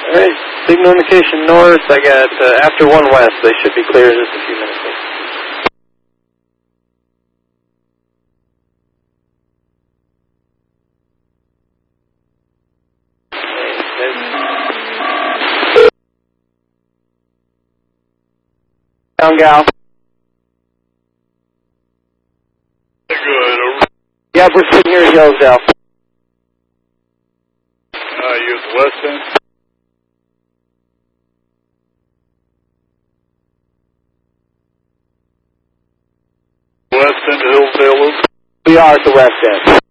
Alright, signal indication north. I got after 1 west. They should be clear in just a few minutes. Down, gal. Good. Yep, we're sitting here at Hillsdale. You at the west end? West end of Hillsdale Loop? We are at the west end.